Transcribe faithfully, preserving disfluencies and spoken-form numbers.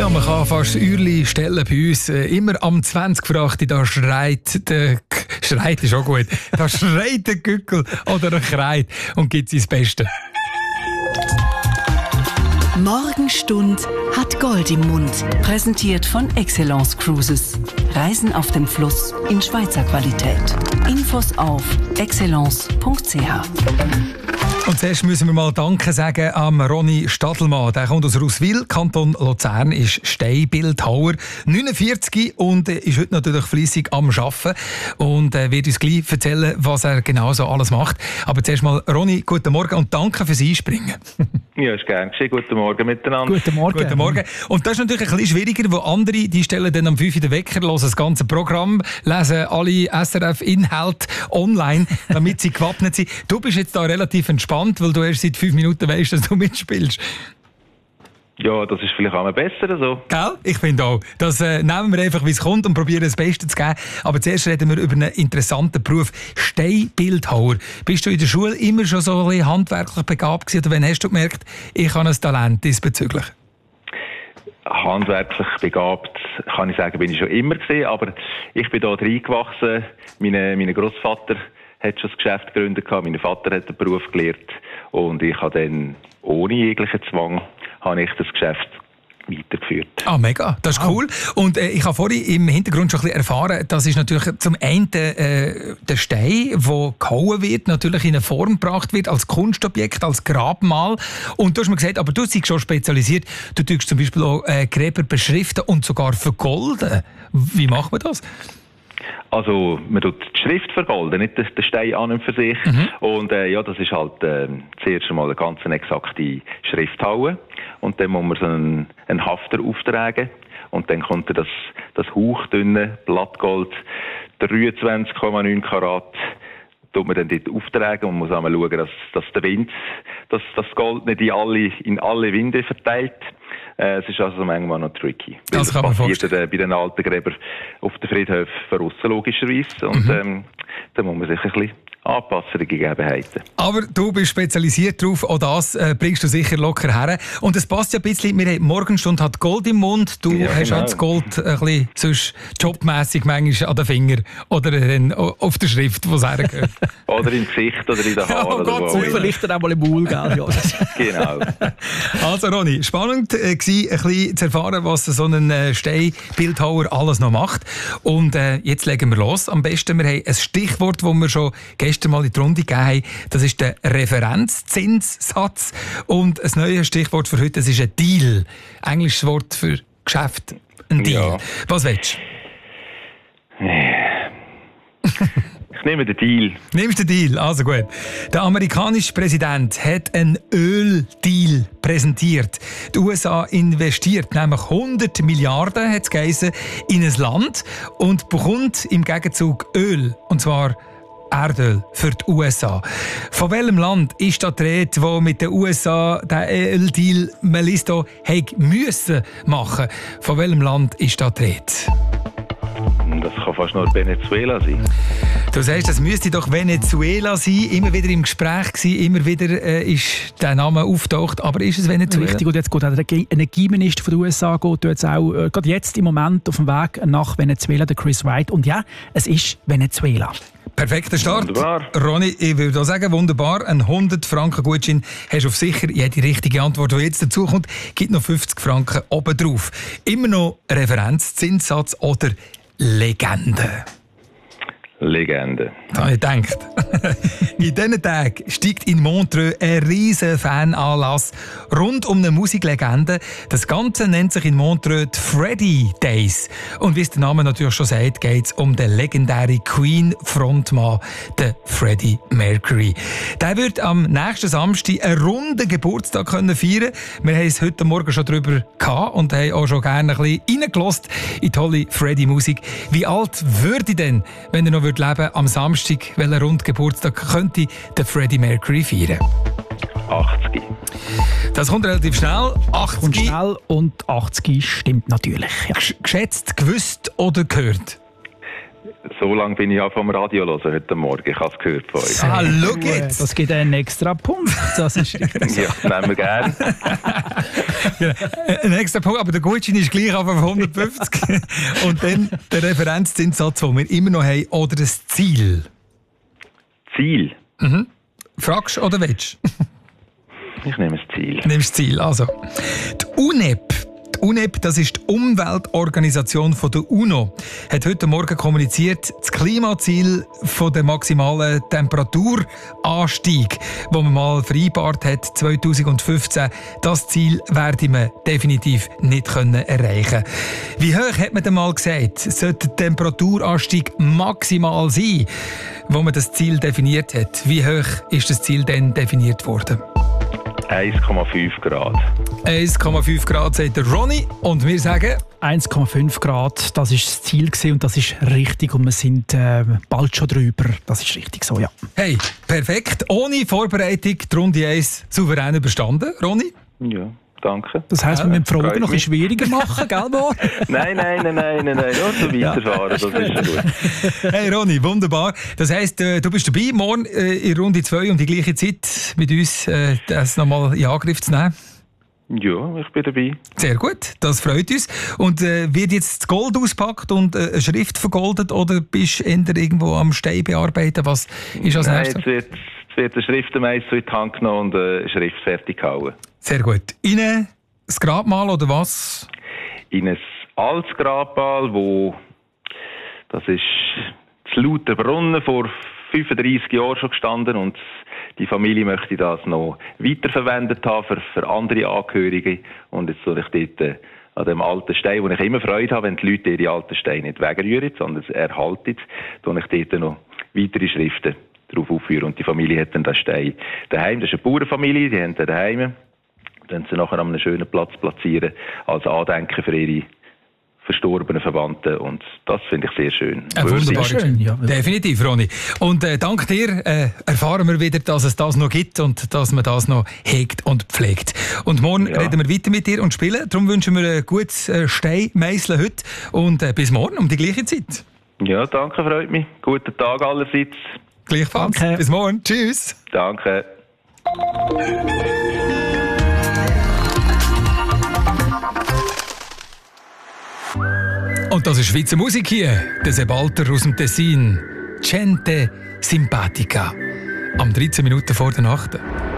Ja, man kann fast Uhrli stellen bei uns. Immer am zwanzig vor acht, da schreit der... Schreit ist auch gut. Da schreit der Gückel oder er kreit und gibt sein Bestes. Morgenstund hat Gold im Mund. Präsentiert von Excellence Cruises. Reisen auf dem Fluss in Schweizer Qualität. Infos auf excellence punkt c h. Und zuerst müssen wir mal Danke sagen am Ronny Stadelmann. Der kommt aus Ruswil, Kanton Luzern, ist Steinbildhauer, neunundvierzig und ist heute natürlich fleissig am Arbeiten und äh, wird uns gleich erzählen, was er genau so alles macht. Aber zuerst mal, Ronny, guten Morgen und danke fürs Einspringen. Ja, ist gern geschehen. Guten Morgen miteinander. Guten Morgen. Guten Morgen. Und das ist natürlich ein bisschen schwieriger, wo andere, die stellen dann am fünf Uhr den Wecker, hören das ganze Programm, lesen alle S R F-Inhalte online, damit sie gewappnet sind. Du bist jetzt da relativ entspannt, weil du erst seit fünf Minuten weißt, dass du mitspielst. Ja, das ist vielleicht auch mal besser so. Gell? Ich finde auch. Das äh, nehmen wir einfach, wie es kommt und probieren das Beste zu geben. Aber zuerst reden wir über einen interessanten Beruf. Steinbildhauer. Bist du in der Schule immer schon so ein bisschen handwerklich begabt gewesen? Oder wann hast du gemerkt, ich habe ein Talent diesbezüglich? Handwerklich begabt, kann ich sagen, bin ich schon immer gewesen. Aber ich bin da reingewachsen. Meine, mein Grossvater hat schon das Geschäft gegründet gehabt. Mein Vater hat den Beruf gelernt. Und ich habe dann ohne jeglichen Zwang habe ich das Geschäft weitergeführt. Ah, mega. Das ist cool. Und äh, ich habe vorhin im Hintergrund schon ein bisschen erfahren, das ist natürlich zum einen äh, der Stein, der gehauen wird, natürlich in eine Form gebracht wird, als Kunstobjekt, als Grabmal. Und du hast mir gesagt, aber du bist schon spezialisiert, du tust zum Beispiel auch äh, Gräber beschriften und sogar vergolden. Wie macht man das? Also, man tut die Schrift vergolden, nicht den Stein an und für sich. Mhm. Und äh, ja, das ist halt äh, zuerst einmal eine ganz exakte Schrift hauen. Und dann muss man so einen, einen Hafter auftragen. Und dann kommt das, das hauchdünne Blattgold, dreiundzwanzig Komma neun Karat, tut man dann dort auftragen und muss einmal schauen, dass, dass der Wind, dass das Gold nicht in alle, in alle Winde verteilt. Äh, es ist also manchmal noch tricky. Das, das kann man passiert äh, bei den alten Gräbern auf den Friedhöfen verrissen, logischerweise. Und mhm. ähm, da muss man sich ein bisschen anpassen, die Gegebenheiten. Aber du bist spezialisiert darauf, auch das äh, bringst du sicher locker her. Und es passt ja ein bisschen, wir haben Morgenstunde hat Gold im Mund, du ja, hast genau. Auch das Gold ein bisschen sonst jobmässig manchmal an den Finger oder dann auf der Schrift, wo es hergehört. Oder im Gesicht oder in den Haaren. Ja, oh Gott, so vielleicht dann auch mal im Maul, gell? Genau. Also Ronny, spannend äh, war, ein bisschen zu erfahren, was so ein äh, Steinbildhauer alles noch macht. Und äh, jetzt legen wir los. Am besten, wir haben ein Stichwort, das wir schon gestern mal in die Runde gegeben haben. Das ist der Referenzzinssatz. Und ein neues Stichwort für heute, das ist ein Deal. Englisches Wort für Geschäft. Ein Deal. Ja. Was willst du? Ich nehme den Deal. Nimmst den Deal? Also gut. Der amerikanische Präsident hat einen Öldeal präsentiert. Die U S A investiert nämlich hundert Milliarden, hat es geheißen, in ein Land und bekommt im Gegenzug Öl. Und zwar Erdöl für die U S A. Von welchem Land ist da die Rede, wo mit den U S A den Öldeal Melisto müssen machen? Von welchem Land ist da die Rede? Das kann fast nur Venezuela sein. Du sagst, das müsste doch Venezuela sein. Immer wieder im Gespräch gewesen, immer wieder äh, ist der Name auftaucht. Aber ist es Venezuela? Richtig, und jetzt geht auch der Energieminister von den U S A geht jetzt auch äh, gerade jetzt im Moment auf dem Weg nach Venezuela, der Chris Wright. Und ja, es ist Venezuela. Perfekter Start. Wunderbar. Ronny, ich würde auch sagen, wunderbar. Ein hundert Franken Gutschein hast du auf sicher. Jede richtige Antwort, die jetzt dazu kommt, gibt noch fünfzig Franken obendrauf. Immer noch Referenzzinssatz oder Legende? Legende. Da habe ich gedacht. In diesen Tagen steigt in Montreux ein riesen Fananlass rund um eine Musiklegende. Das Ganze nennt sich in Montreux die Freddie Days. Und wie es der Name natürlich schon sagt, geht es um den legendären Queen-Frontmann, den Freddie Mercury. Der wird am nächsten Samstag einen runden Geburtstag können feiern. Wir haben es heute Morgen schon darüber gehabt und haben auch schon gerne ein bisschen reingelassen in die tolle Freddie-Musik. Wie alt würde ich denn, wenn er noch leben würde, am Samstag, welchen runden Geburtstag könnte der Freddie Mercury feiern? achtzig. Das kommt relativ schnell. achtzig. Und schnell und achtzig stimmt natürlich. Ja. Geschätzt, gewusst oder gehört? So lange bin ich ja vom Radio hören heute Morgen. Ich habe es gehört von euch. Ah, schau jetzt! Das gibt einen extra Punkt. Das ist richtig. Ja, das nehmen wir gerne. Ja, ein extra Punkt, aber der Gutschein ist gleich auf hundertfünfzig. Und dann der Referenzzinssatz, den wir immer noch haben, oder das Ziel. Ziel? Mhm. Fragst du oder willst du? Ich nehme das Ziel. Nimmst das Ziel, also. Die U N E P. Die U N E P, das ist die Umweltorganisation von der UNO, hat heute Morgen kommuniziert, das Klimaziel von der maximalen Temperaturanstieg, das man mal vereinbart hat, zweitausendfünfzehn, das Ziel werden wir definitiv nicht können erreichen. Wie hoch hat man denn mal gesagt, sollte der Temperaturanstieg maximal sein, wo man das Ziel definiert hat? Wie hoch ist das Ziel denn definiert worden? eins Komma fünf Grad. eins Komma fünf Grad, sagt der Ronny. Und wir sagen... eins Komma fünf Grad, das war das Ziel gewesen und das ist richtig. Und wir sind äh, bald schon drüber. Das ist richtig so, ja. Hey, perfekt. Ohne Vorbereitung die Runde eins souverän überstanden, Ronny? Ja, danke. Das heisst, wir Ja, müssen die Fragen freut noch ein mich. bisschen schwieriger machen, gell, Mor? Nein, nein, nein, nein, nein, nein. Nur so weiterfahren, das ist gut. Hey Ronny, wunderbar. Das heisst, äh, du bist dabei, morgen äh, in Runde zwei um die gleiche Zeit mit uns äh, das nochmal in Angriff zu nehmen. Ja, ich bin dabei. Sehr gut, das freut uns. Und äh, wird jetzt das Gold auspackt und äh, eine Schrift vergoldet oder bist du eher irgendwo am Stein bearbeiten? Was ist als Nein, nächstes? jetzt wird, jetzt wird der Schriftenmeister in die Hand genommen und eine Schrift fertig gehauen. Sehr gut. Ihnen das Grabmal oder was? In ein altes Grabmal, wo das ist das Lauterbrunnen vor fünfunddreissig Jahren schon gestanden und die Familie möchte das noch weiterverwendet haben für, für andere Angehörige. Und jetzt soll ich dort äh, an dem alten Stein, wo ich immer Freude habe, wenn die Leute ihre alten Steine nicht wegrühren, sondern erhalten, tue ich dort noch weitere Schriften drauf aufführen. Und die Familie hat dann den Stein daheim. Das ist eine Bauernfamilie, die haben den daheim. Dann sie nachher an einem schönen Platz platzieren, als Andenken für ihre verstorbenen Verwandten. Und das finde ich sehr schön. Äh, wunderbar. Schön, ja. Definitiv, Ronny. Und äh, dank dir äh, erfahren wir wieder, dass es das noch gibt und dass man das noch hegt und pflegt. Und morgen Ja. reden wir weiter mit dir und spielen. Darum wünschen wir ein gutes äh, Steinmeisseln heute und äh, bis morgen um die gleiche Zeit. Ja, danke, freut mich. Guten Tag allerseits. Gleichfalls. Danke. Bis morgen. Tschüss. Danke. Und das ist Schweizer Musik hier. Der Sebalter aus dem Tessin. Gente Simpatica. Am dreizehn Minuten vor der Nacht.